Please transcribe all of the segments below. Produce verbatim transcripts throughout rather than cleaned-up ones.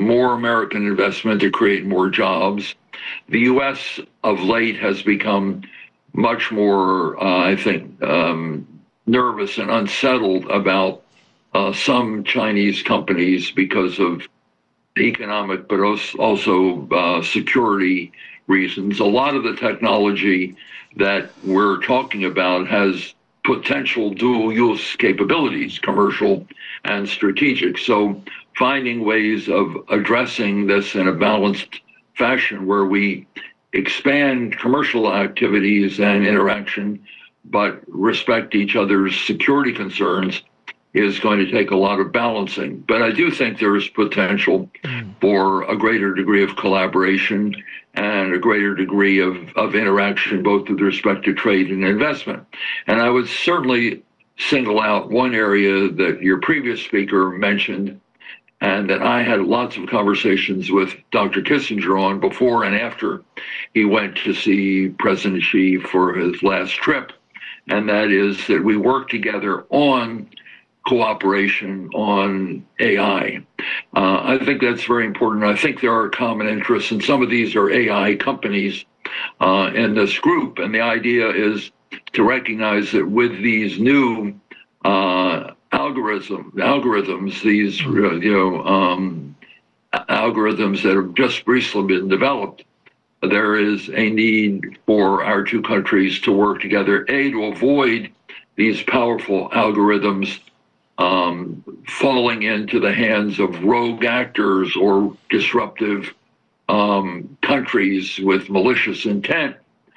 more American investment to create more jobs. The U S of late has become much more, uh, I think, um, nervous and unsettled about uh, some Chinese companies because of economic, but also uh, security reasons. A lot of the technology that we're talking about has potential dual use capabilities, commercial and strategic. So finding ways of addressing this in a balanced fashion where we expand commercial activities and interaction, but respect each other's security concerns is going to take a lot of balancing. But I do think there is potential for a greater degree of collaboration and a greater degree of, of interaction, both with respect to trade and investment. And I would certainly single out one area that your previous speaker mentioned, and that I had lots of conversations with Doctor Kissinger on before and after he went to see President Xi for his last trip. And that is that we work together on cooperation on A I. Uh, I think that's very important. I think there are common interests, and some of these are A I companies uh, in this group. And the idea is to recognize that with these new uh, algorithm, algorithms, these uh, you know um, algorithms that have just recently been developed, there is a need for our two countries to work together, A, to avoid these powerful algorithms um, falling into the hands of rogue actors or disruptive um, countries with malicious intent.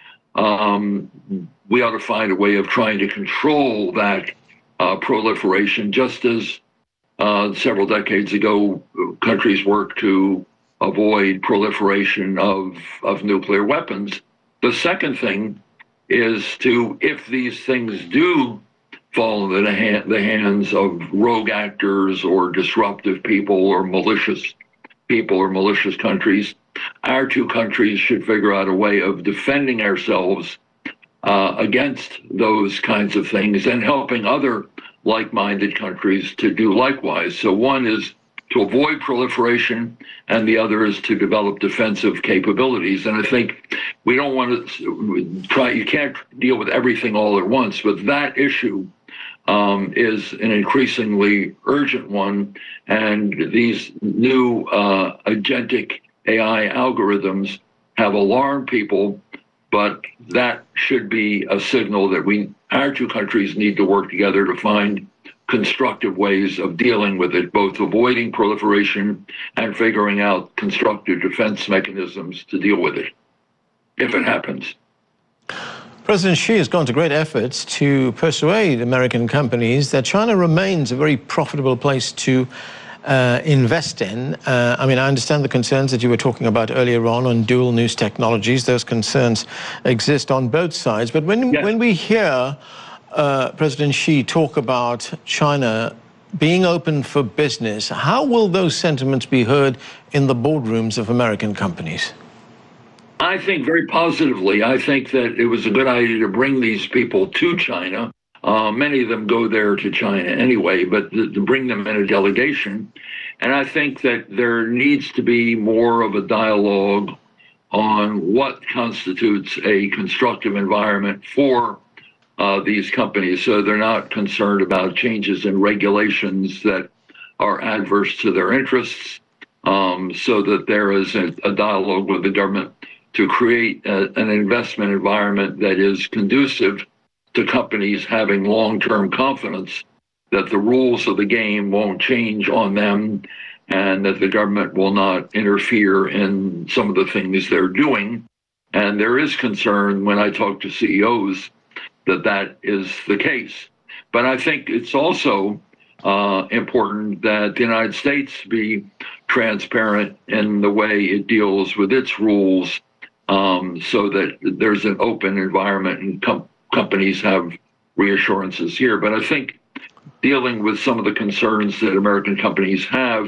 Um, we ought to find a way of trying to control that uh, proliferation, just as uh, several decades ago, countries worked to avoid proliferation of, of nuclear weapons. The second thing is to, if these things do fall into the, hand, the hands of rogue actors or disruptive people or malicious people or malicious countries, our two countries should figure out a way of defending ourselves uh, against those kinds of things and helping other like-minded countries to do likewise. So one is to avoid proliferation, and the other is to develop defensive capabilities. And I think we don't want to try, you can't deal with everything all at once, but that issue um, is an increasingly urgent one. And these new uh, agentic A I algorithms have alarmed people, but that should be a signal that we, our two countries need to work together to find constructive ways of dealing with it, both avoiding proliferation and figuring out constructive defense mechanisms to deal with it, if it happens. President Xi has gone to great efforts to persuade American companies that China remains a very profitable place to uh, invest in. Uh, I mean, I understand the concerns that you were talking about earlier on on dual use technologies. Those concerns exist on both sides. But when, yeah. when we hear Uh, President Xi talk about China being open for business, how will those sentiments be heard in the boardrooms of American companies? I think very positively. I think that it was a good idea to bring these people to China. Uh, many of them go there to China anyway, but to, to bring them in a delegation. And I think that there needs to be more of a dialogue on what constitutes a constructive environment for Uh, these companies, so they're not concerned about changes in regulations that are adverse to their interests, um, so that there is a, a dialogue with the government to create a, an investment environment that is conducive to companies having long-term confidence that the rules of the game won't change on them and that the government will not interfere in some of the things they're doing. And there is concern when I talk to C E Os that that is the case. But I think it's also uh, important that the United States be transparent in the way it deals with its rules, um, so that there's an open environment and com- companies have reassurances here. But I think dealing with some of the concerns that American companies have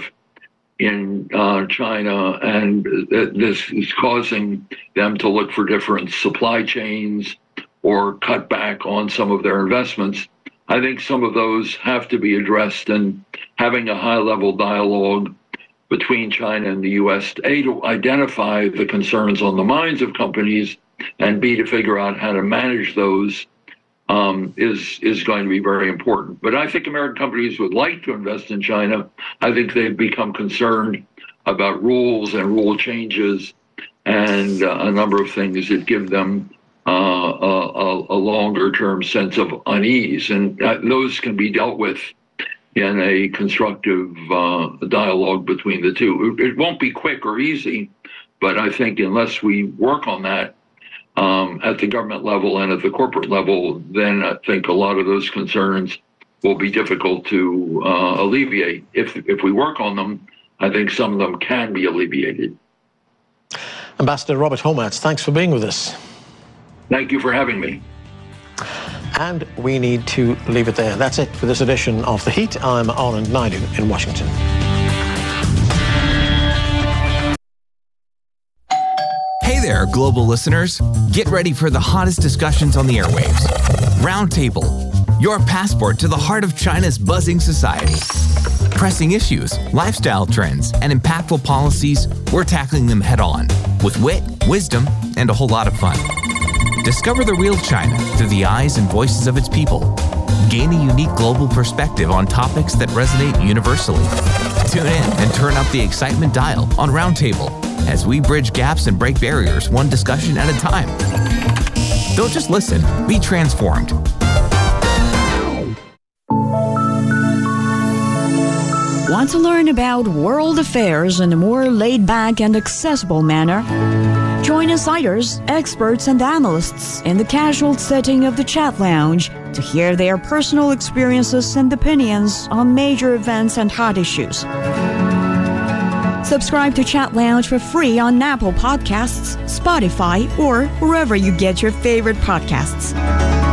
in uh, China, and that this is causing them to look for different supply chains or cut back on some of their investments, I think some of those have to be addressed, and having a high-level dialogue between China and the U S, A, to identify the concerns on the minds of companies, and B, to figure out how to manage those um, is is going to be very important. But I think American companies would like to invest in China. I think they've become concerned about rules and rule changes and uh, a number of things that give them uh, a, a longer-term sense of unease. And uh, those can be dealt with in a constructive uh, dialogue between the two. It won't be quick or easy, but I think unless we work on that um, at the government level and at the corporate level, then I think a lot of those concerns will be difficult to uh, alleviate. If if we work on them, I think some of them can be alleviated. Ambassador Robert Hormats, thanks for being with us. Thank you for having me. And we need to leave it there. That's it for this edition of The Heat. I'm Anand Naidu in Washington. Hey there, global listeners. Get ready for the hottest discussions on the airwaves. Roundtable, your passport to the heart of China's buzzing society. Pressing issues, lifestyle trends, and impactful policies, we're tackling them head on with wit, wisdom, and a whole lot of fun. Discover the real China through the eyes and voices of its people. Gain a unique global perspective on topics that resonate universally. Tune in and turn up the excitement dial on Roundtable as we bridge gaps and break barriers one discussion at a time. Don't just listen, be transformed. Want to learn about world affairs in a more laid-back and accessible manner? Join insiders, experts, and analysts in the casual setting of the Chat Lounge to hear their personal experiences and opinions on major events and hot issues. Subscribe to Chat Lounge for free on Apple Podcasts, Spotify, or wherever you get your favorite podcasts.